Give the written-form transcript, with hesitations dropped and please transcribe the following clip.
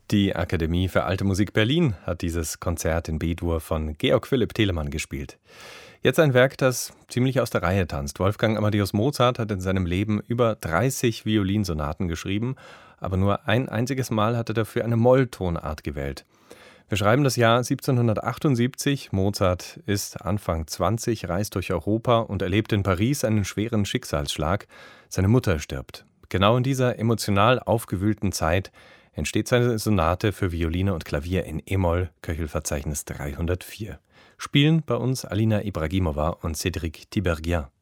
Die Akademie für Alte Musik Berlin hat dieses Konzert in B-Dur von Georg Philipp Telemann gespielt. Jetzt ein Werk, das ziemlich aus der Reihe tanzt. Wolfgang Amadeus Mozart hat in seinem Leben über 30 Violinsonaten geschrieben, aber nur ein einziges Mal hat er dafür eine Molltonart gewählt. Wir schreiben das Jahr 1778. Mozart ist Anfang 20, reist durch Europa und erlebt in Paris einen schweren Schicksalsschlag. Seine Mutter stirbt. Genau in dieser emotional aufgewühlten Zeit entsteht seine Sonate für Violine und Klavier in e-Moll, Köchelverzeichnis 304. Spielen bei uns Alina Ibragimova und Cédric Tiberghien.